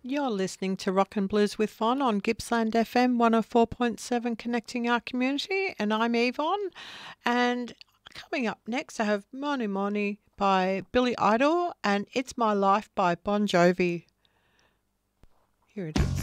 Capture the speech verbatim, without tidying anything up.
You're listening to Rock and Blues with Von on Gippsland F M one oh four point seven, connecting our community, and I'm Yvonne. And coming up next, I have Moni Moni by Billy Idol and It's My Life by Bon Jovi. Here it is.